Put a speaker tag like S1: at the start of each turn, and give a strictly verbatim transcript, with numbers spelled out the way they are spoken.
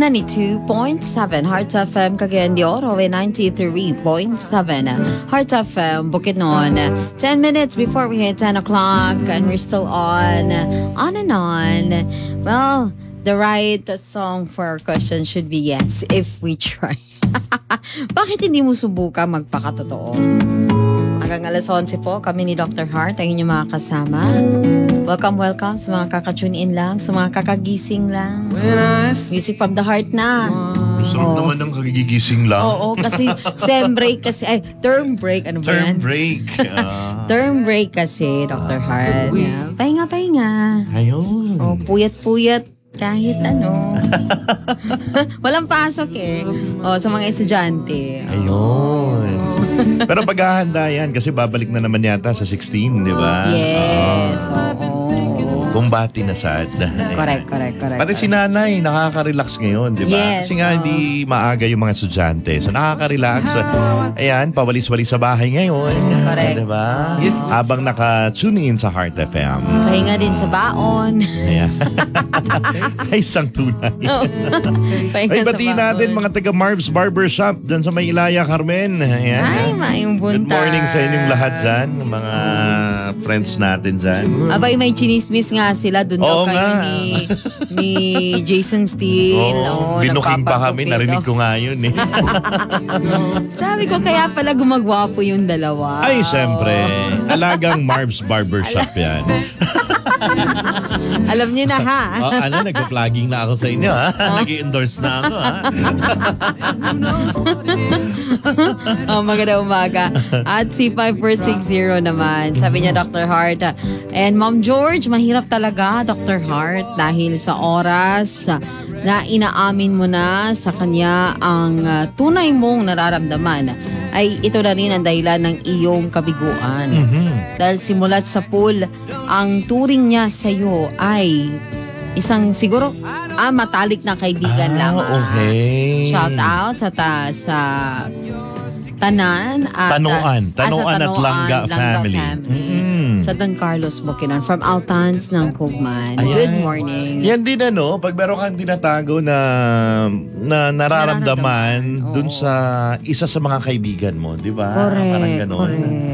S1: ninety-two point seven Heart F M Cagayan de Oro and ninety-three point seven Heart F M Bukidnon. ten minutes before we hit ten o'clock and we're still on, on and on. Well, the right song for our question should be yes, if we try. Bakit hindi mo subukan magpakatotoo? Hanggang alas onse po, kami ni Doctor Heart, ang inyong mga kasama. Welcome, welcome sa mga kakatune in lang, sa mga kakagising lang. Music from the heart na.
S2: Sarap naman ng kagigising lang.
S1: Oo, kasi sem break kasi, ay, term break, ano ba
S2: Term
S1: yan?
S2: break. Ah.
S1: Term break kasi, Doctor Heart. Yeah. Pahinga, pahinga.
S2: Ayun.
S1: Oh, puyat-puyat. Kahit ano. Walang pasok eh. Oh, sa mga estudyante.
S2: Ayun. Pero paghahanda yan kasi babalik na naman yata sa sixteen, di ba?
S1: Yes. Oo.
S2: Bumbati na sad.
S1: Correct, correct, correct.
S2: Pati si nanay, nakaka-relax ngayon, di ba?
S1: Yes,
S2: Kasi nga
S1: oh.
S2: hindi maaga yung mga estudyante. So nakaka-relax. Ayan, pawalis-walis sa bahay ngayon.
S1: Correct.
S2: Di ba? Habang naka-tune in sa Heart F M.
S1: Pahinga din sa baon.
S2: Ayan. Ay, isang tunay.
S1: Oh. Pahinga
S2: Ay,
S1: sa
S2: batiin
S1: baon.
S2: natin mga taga Marv's Barbershop dyan sa May Ilaya, Carmen. Ayan.
S1: Ay, maayong buntag.
S2: Good morning sa inyong lahat dyan, mga friends natin dyan.
S1: Abay, may chinismis nga sila. Doon daw
S2: Oo
S1: kayo
S2: nga.
S1: ni, ni Jason Steele.
S2: Oh,
S1: Oh,
S2: binuking pa kami,
S1: nagpapagupit,
S2: narinig
S1: oh.
S2: ko nga yun eh.
S1: Sabi ko, kaya pala gumagwapo yung dalawa.
S2: Ay, syempre. Alagang Marv's Barbershop yan.
S1: Alam niyo na ha.
S2: Oh, ano, nagpa-plugging na ako sa inyo ha. Nag-i-endorse na ako ha.
S1: Oh, magandang umaga. At si five four six zero naman, sabi niya Doctor Hart. And Ma'am George, mahirap talaga Doctor Hart dahil sa oras na inaamin mo na sa kanya ang uh, tunay mong nararamdaman ay ito na rin ang dahilan ng iyong kabiguan.
S2: Mm-hmm.
S1: Dahil simulat sa pool, ang turing niya sa iyo ay isang siguro ah, matalik na kaibigan
S2: Ah,
S1: lang.
S2: okay.
S1: Shout out sa ta, sa Tanan at
S2: Tanuan.
S1: ah, sa
S2: Tanuan at Langga family. Mm.
S1: Sa Don Carlos Bukidnon from Altans ng Kugman.
S2: Ayan.
S1: Good morning.
S2: Yan din ano, pag meron kang tinatago na, na nararamdaman
S1: Nararamdaman,
S2: dun
S1: oo.
S2: sa isa sa mga kaibigan mo, di ba?
S1: Correct,
S2: Parang ganon.
S1: correct.